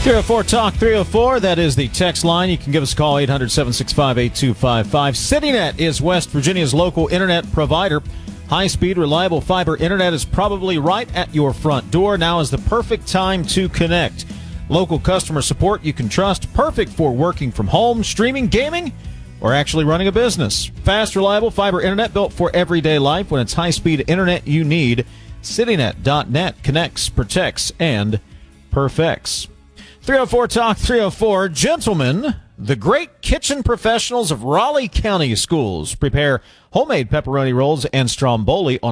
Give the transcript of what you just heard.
304 Talk 304. That is the text line. You can give us a call, 800-765-8255. CityNet is West Virginia's local internet provider. High-speed, reliable fiber internet is probably right at your front door. Now is the perfect time to connect. Local customer support you can trust, perfect for working from home, streaming, gaming, or actually running a business. Fast, reliable fiber internet built for everyday life. When it's high-speed internet you need, CityNet.net connects, protects, and perfects. 304 Talk 304. Gentlemen, the great kitchen professionals of Raleigh County Schools prepare homemade pepperoni rolls and stromboli on